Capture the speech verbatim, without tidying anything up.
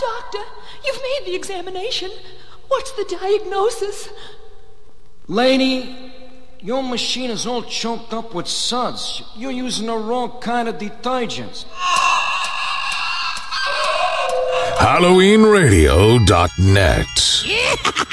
Doctor, you've made the examination. What's the diagnosis? Lady, your machine is all choked up with suds. You're using the wrong kind of detergents. Halloween Radio dot net